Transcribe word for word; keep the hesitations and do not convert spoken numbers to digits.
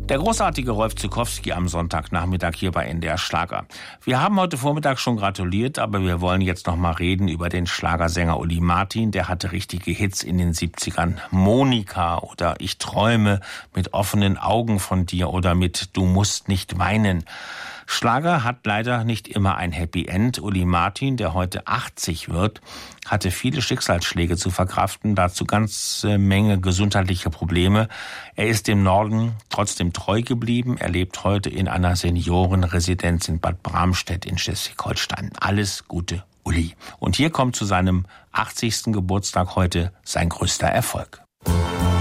Der großartige Rolf Zuckowski am Sonntagnachmittag hier bei N D R Schlager. Wir haben heute Vormittag schon gratuliert, aber wir wollen jetzt noch mal reden über den Schlagersänger Uli Martin. Der hatte richtige Hits in den siebzigern. Monika oder Ich träume, Mit offenen Augen von dir oder mit Du musst nicht weinen. Schlager hat leider nicht immer ein Happy End. Uli Martin, der heute achtzig wird, hatte viele Schicksalsschläge zu verkraften, dazu ganze Menge gesundheitliche Probleme. Er ist dem Norden trotzdem treu geblieben. Er lebt heute in einer Seniorenresidenz in Bad Bramstedt in Schleswig-Holstein. Alles Gute, Uli. Und hier kommt zu seinem achtzigsten Geburtstag heute sein größter Erfolg.